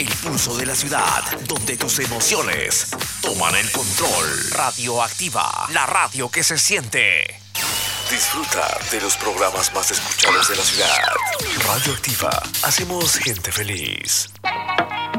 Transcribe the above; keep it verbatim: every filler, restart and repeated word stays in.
el pulso de la ciudad, donde tus emociones toman el control. Radioactiva, la radio que se siente. Disfruta de los programas más escuchados de la ciudad. Radioactiva, hacemos gente feliz.